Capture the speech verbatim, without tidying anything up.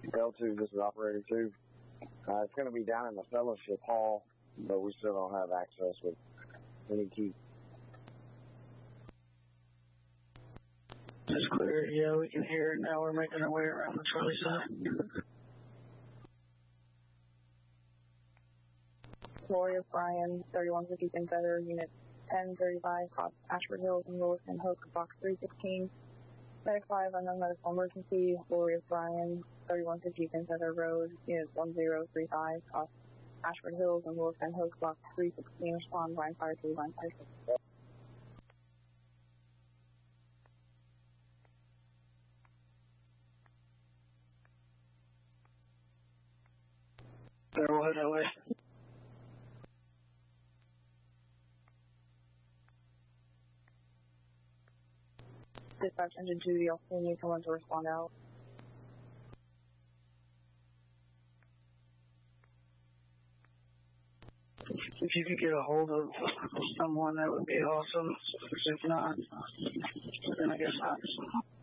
L two, this is operator two. Uh, it's going to be down in the fellowship hall, but we still don't have access with any key. It's clear. Yeah, we can hear it now. We're making our way around the trolley side. Gloria Bryan, thirty-one fifty Confederate, Unit ten thirty-five, across Ashford Hills and Lewiston Hook, Box three sixteen. Medic five, unknown medical emergency. Gloria Bryan, thirty-one fifty Confederate Road, Unit one zero three five, across Ashford Hills and Lewiston Hook, Box three sixteen. Respond, line fire two, line fire six. There, we'll head that way. Dispatch engine two, you'll see need someone to respond out. If you could get a hold of someone, that would be awesome. If not, then I guess not.